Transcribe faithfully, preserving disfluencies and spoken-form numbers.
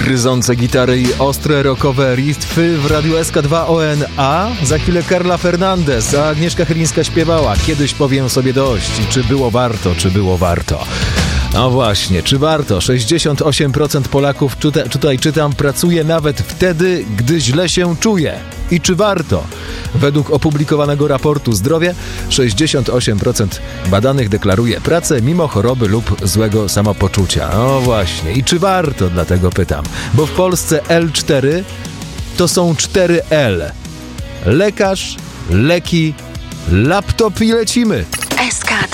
gryzące gitary i ostre rockowe riffy w Radiu S K dwa O N A. Za chwilę Karla Fernandez, a Agnieszka Chylińska śpiewała Kiedyś powiem sobie dość. Czy było warto, czy było warto? No właśnie, czy warto? sześćdziesiąt osiem procent Polaków, tutaj, tutaj czytam, pracuje nawet wtedy, gdy źle się czuje. I czy warto? Według opublikowanego raportu Zdrowie sześćdziesiąt osiem procent badanych deklaruje pracę mimo choroby lub złego samopoczucia. No właśnie, i czy warto? Dlatego pytam. Bo w Polsce L cztery to są cztery L. Lekarz, leki, laptop i lecimy. S K